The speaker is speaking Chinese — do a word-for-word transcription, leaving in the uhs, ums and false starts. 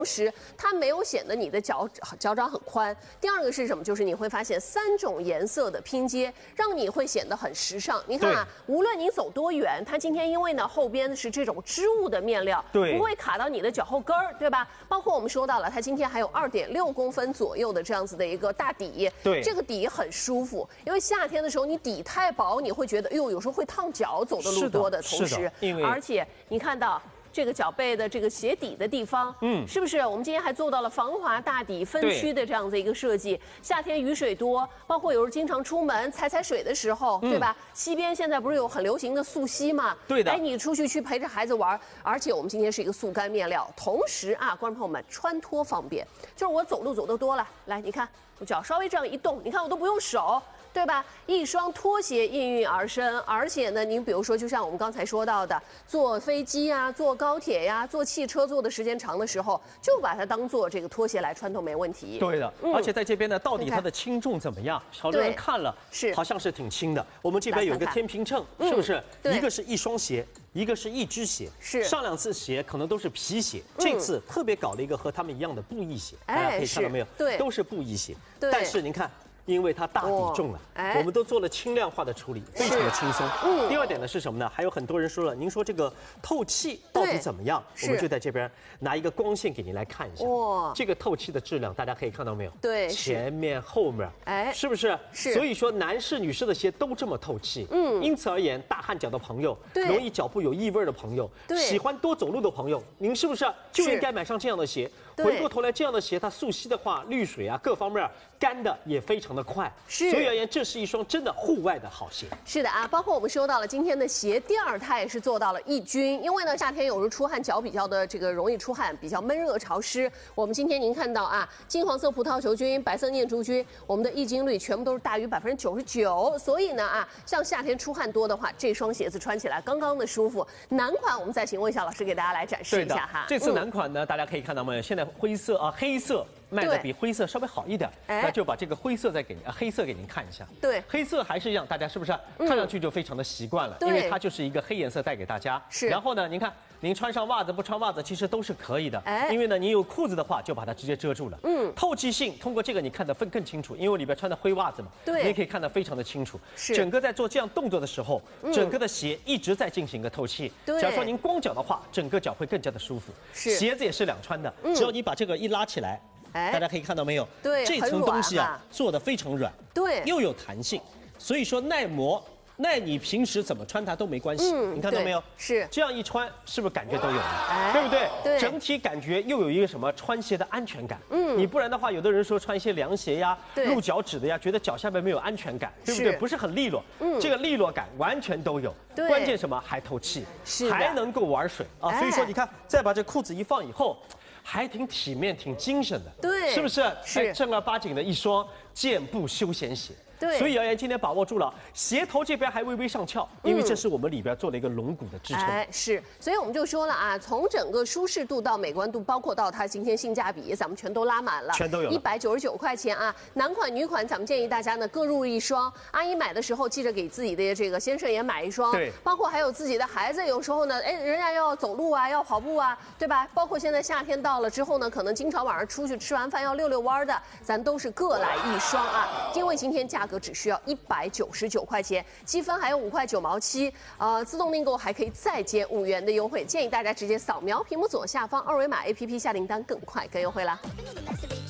时，它没有显得你的脚脚掌很宽。第二个是什么？就是你会发现三种颜色的拼接，让你会显得很时尚。你看啊，无论你走多远，它今天因为呢后边是这种织物的面料， 对， 不会卡到你的脚后跟儿，对吧？包括我们说到了，它今天还有二点六公分左右的这样子的一个大底， 对， 这个底很舒服。因为夏天的时候你底太薄，你会觉得，哎呦，有时候会烫脚，走的路多的同时，而且你看到。这个脚背的这个鞋底的地方，嗯，是不是？我们今天还做到了防滑大底分区的这样子一个设计。夏天雨水多，包括有时候经常出门踩踩水的时候，嗯、对吧？西边现在不是有很流行的速吸吗？ 对的。 哎，你出去去陪着孩子玩，而且我们今天是一个速干面料，同时啊，观众朋友们穿脱方便，就是我走路走得多了，来，你看我脚稍微这样一动，你看我都不用手。对吧？一双拖鞋应运而生，而且呢，您比如说，就像我们刚才说到的，坐飞机啊、坐高铁呀、坐汽车坐的时间长的时候，就把它当做这个拖鞋来穿都没问题。 对的，嗯、而且在这边呢，到底它的轻重怎么样？好多人看了是好像是挺轻的。我们这边有一个天平秤，是不是？嗯、一个是一双鞋，一个是一只鞋。 是上两次鞋可能都是皮鞋，嗯、这次特别搞了一个和他们一样的布艺鞋， 哎、 大家可以看到没有？ 对， 都是布艺鞋。 对， 但是您看。因为它大底重了，哎、我们都做了轻量化的处理，非常的轻松。嗯。第二点呢是什么呢？还有很多人说了，您说这个透气到底怎么样？我们就在这边拿一个光线给您来看一下。哇，这个透气的质量大家可以看到没有？ 对， 前面后面，哎，是不是？ 是。 所以说男士女士的鞋都这么透气。嗯。因此而言，大汗脚的朋友，容易脚部有异味的朋友，喜欢多走路的朋友，您是不是就应该买上这样的鞋？回过头来，这样的鞋它速吸的话，滤水啊各方面干的也非常的快。是。所以而言，这是一双真的户外的好鞋。 是的啊，包括我们说到了今天的鞋垫儿，它也是做到了抑菌。因为呢，夏天有时候出汗，脚比较的这个容易出汗，比较闷热潮湿。我们今天您看到啊，金黄色葡萄球菌、白色念珠菌，我们的抑菌率全部都是大于百分之九十九。所以呢啊，像夏天出汗多的话，这双鞋子穿起来刚刚的舒服。男款我们再请魏晓老师给大家来展示一下哈。 这次男款呢，嗯、大家可以看到没有？现在灰色啊，黑色。卖的比灰色稍微好一点，那就把这个灰色再给呃黑色给您看一下。 对， 黑色还是一样，大家是不是看上去就非常的习惯了？因为它就是一个黑颜色带给大家。 是。 然后呢，您看，您穿上袜子不穿袜子其实都是可以的。哎。因为呢，您有裤子的话就把它直接遮住了。嗯。透气性通过这个你看得分更清楚，因为我里边穿的灰袜子嘛。对。你可以看得非常的清楚。是。整个在做这样动作的时候，整个的鞋一直在进行一个透气。对。假如说您光脚的话，整个脚会更加的舒服。是。鞋子也是两穿的，只要你把这个一拉起来。哎，大家可以看到没有？ 对， 这层东西啊，做的非常软，对，又有弹性，所以说耐磨，耐你平时怎么穿它都没关系。嗯，你看到没有？是这样一穿，是不是感觉都有了？哎，对不对？对，整体感觉又有一个什么穿鞋的安全感。嗯，你不然的话，有的人说穿一些凉鞋呀、露脚趾的呀，觉得脚下面没有安全感，对不对？不是很利落。嗯，这个利落感完全都有。对，关键什么？还透气，还能够玩水啊！所以说，你看，再把这裤子一放以后。还挺体面，挺精神的，对，是不是？是正儿八经的一双健步休闲鞋。对，所以而言，今天把握住了，鞋头这边还微微上翘，因为这是我们里边做了一个龙骨的支撑。哎， 是，所以我们就说了啊，从整个舒适度到美观度，包括到它今天性价比，咱们全都拉满了， 全都有一百九十九块钱啊。男款、女款，咱们建议大家呢各入一双。阿姨买的时候记着给自己的这个先生也买一双，对，包括还有自己的孩子，有时候呢，哎，人家要走路啊，要跑步啊，对吧？包括现在夏天到了之后呢，可能经常晚上出去吃完饭要溜溜弯的，咱都是各来一双啊。因为今天价格只需要一百九十九块钱，积分还有五块九毛七，呃，自动订购还可以再减五元的优惠，建议大家直接扫描屏幕左下方二维码 A P P 下订单，更快更优惠啦。